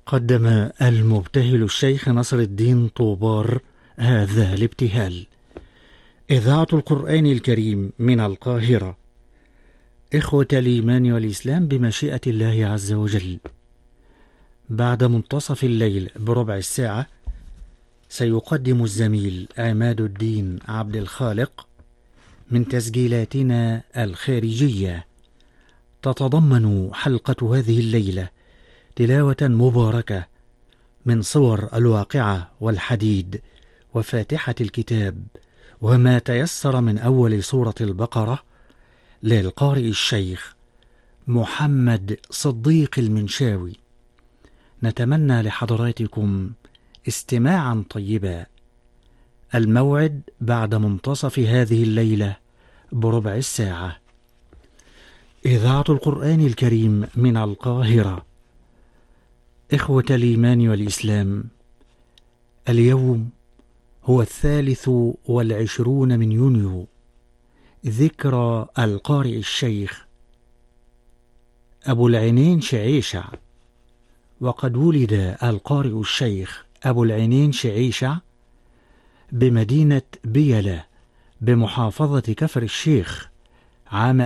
قدم المبتهل الشيخ نصر الدين طوبار هذا الابتهال. إذاعة القرآن الكريم من القاهرة. إخوة الإيمان والإسلام، بمشيئة الله عز وجل، بعد منتصف الليل بربع الساعة سيقدم الزميل عماد الدين عبد الخالق من تسجيلاتنا الخارجية، تتضمن حلقة هذه الليلة تلاوة مباركة من صور الواقعة والحديد وفاتحة الكتاب وما تيسر من أول سورة البقرة، للقارئ الشيخ محمد صديق المنشاوي. نتمنى لحضراتكم استماعا طيبا. الموعد بعد منتصف هذه الليلة بربع الساعة. إذاعة القرآن الكريم من القاهرة. إخوة الإيمان والإسلام، اليوم هو 23 من يونيو، ذكرى القارئ الشيخ أبو العينين شعيشع. وقد ولد القارئ الشيخ أبو العينين شعيشع بمدينة بيلة بمحافظة كفر الشيخ عام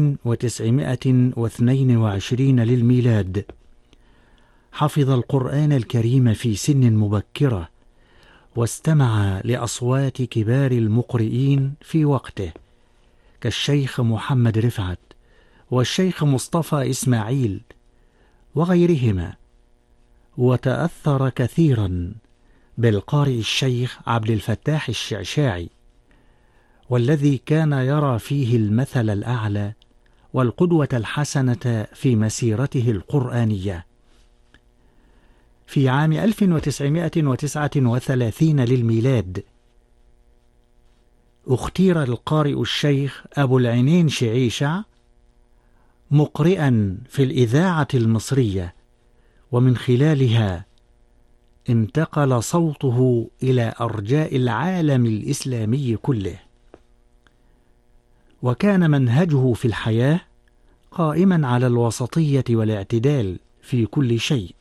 1922 للميلاد. حفظ القرآن الكريم في سن مبكرة، واستمع لأصوات كبار المقرئين في وقته كالشيخ محمد رفعت والشيخ مصطفى إسماعيل وغيرهما، وتأثر كثيرا بالقارئ الشيخ عبد الفتاح الشعشاعي، والذي كان يرى فيه المثل الأعلى والقدوة الحسنة في مسيرته القرآنية. في عام 1939 للميلاد اختير القارئ الشيخ أبو العينين شعيشع مقرئا في الإذاعة المصرية، ومن خلالها انتقل صوته إلى أرجاء العالم الإسلامي كله. وكان منهجه في الحياة قائما على الوسطية والاعتدال في كل شيء،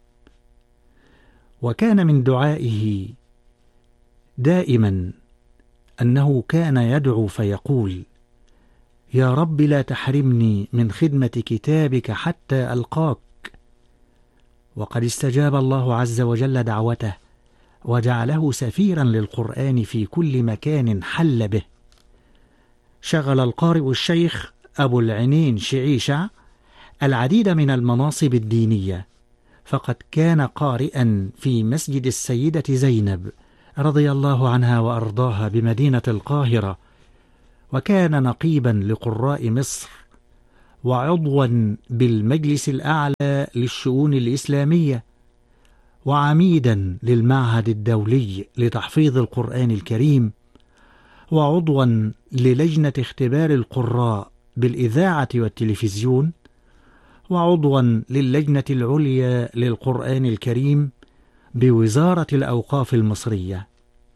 وكان من دعائه دائما أنه كان يدعو فيقول: يا رب لا تحرمني من خدمة كتابك حتى ألقاك. وقد استجاب الله عز وجل دعوته، وجعله سفيرا للقرآن في كل مكان حل به. شغل القارئ الشيخ أبو العينين شعيشع العديد من المناصب الدينية، فقد كان قارئا في مسجد السيدة زينب رضي الله عنها وأرضاها بمدينة القاهرة، وكان نقيبا لقراء مصر، وعضوا بالمجلس الأعلى للشؤون الإسلامية، وعميدا للمعهد الدولي لتحفيظ القرآن الكريم، وعضوا للجنة اختبار القراء بالإذاعة والتلفزيون، وعضوا للجنة العليا للقرآن الكريم بوزارة الأوقاف المصرية.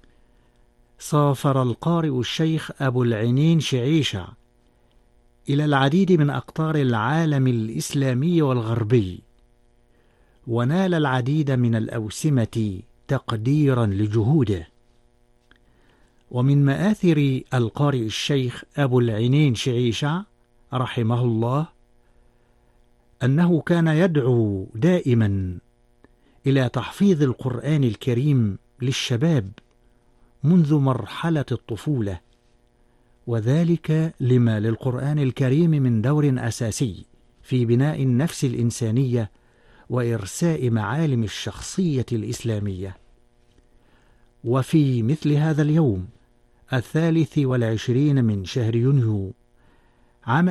سافر القارئ الشيخ أبو العينين شعيشع إلى العديد من أقطار العالم الإسلامي والغربي، ونال العديد من الأوسمة تقديرا لجهوده. ومن مآثر القارئ الشيخ أبو العينين شعيشع رحمه الله أنه كان يدعو دائما إلى تحفيظ القرآن الكريم للشباب منذ مرحلة الطفولة، وذلك لما للقرآن الكريم من دور أساسي في بناء النفس الإنسانية وإرساء معالم الشخصية الإسلامية. وفي مثل هذا اليوم 23 من شهر يونيو عام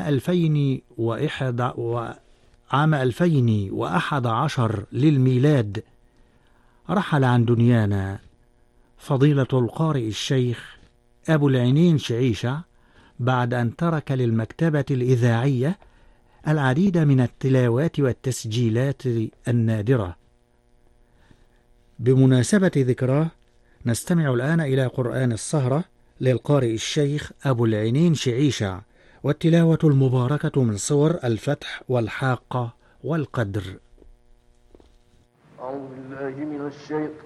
2011 للميلاد رحل عن دنيانا فضيلة القارئ الشيخ أبو العينين شعيشع، بعد أن ترك للمكتبة الإذاعية العديد من التلاوات والتسجيلات النادرة. بمناسبة ذكراه نستمع الآن إلى قرآن السهرة للقارئ الشيخ أبو العينين شعيشع، والتلاوة المباركة من صور الفتح والحاقة والقدر. بالله من الشيطان